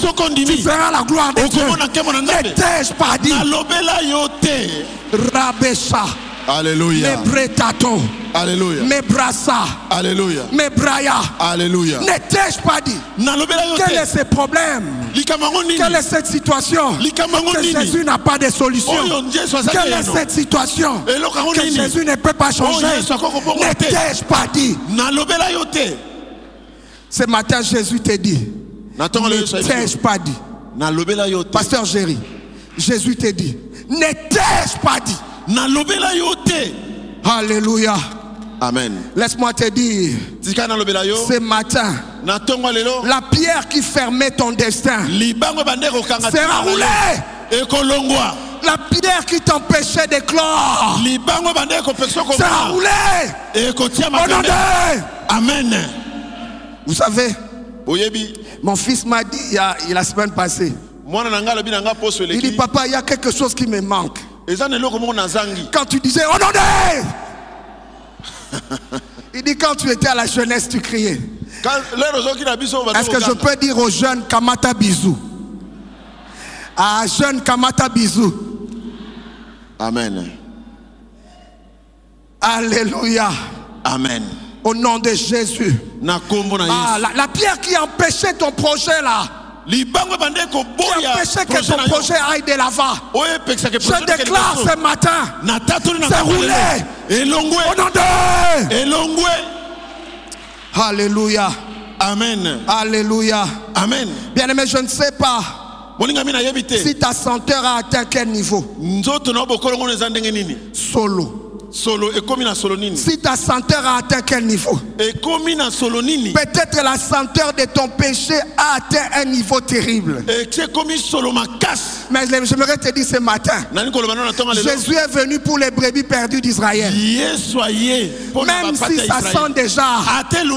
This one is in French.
tu verras la gloire de Dieu. N'étais-je pas dit? Rabessa. Alléluia. Mebretato. Alléluia. Mebrassa. Alléluia. Mebraya. Alléluia. N'étais-je pas dit? Quel est ce problème? Quelle est cette situation? Que Jésus n'a pas de solution. Quelle est cette situation? Que Jésus ne peut pas changer. N'étais-je pas dit? Ce matin, Jésus te dit. N'étais-je pas dit? Pasteur Géry, Jésus te dit. N'étais-je pas dit? Alléluia. Amen. Laisse-moi te dire, ce matin, la pierre qui fermait ton destin sera roulée. La pierre qui t'empêchait d'éclore sera roulée. Au nom de... Amen. Vous savez, mon fils m'a dit la semaine passée, il dit, papa, il y a quelque chose qui me manque. Quand tu disais, oh non, il dit, quand tu étais à la jeunesse, tu criais. Est-ce que je peux dire aux jeunes, Kamata bisou? À jeunes, Kamata bisou. Amen. Alléluia. Amen. Au nom de Jésus. La pierre qui empêchait ton projet là, qui empêchait que ton projet aille de l'avant, je déclare ce matin, c'est roulé. Au nom de... Alléluia. Amen. Alléluia. Amen. Bien-aimé, je ne sais pas si ta senteur a atteint quel niveau. Si ta senteur a atteint quel niveau? Peut-être la senteur de ton péché a atteint un niveau terrible. Mais j'aimerais te dire ce matin, Jésus est venu pour les brebis perdues d'Israël. Même si ça sent déjà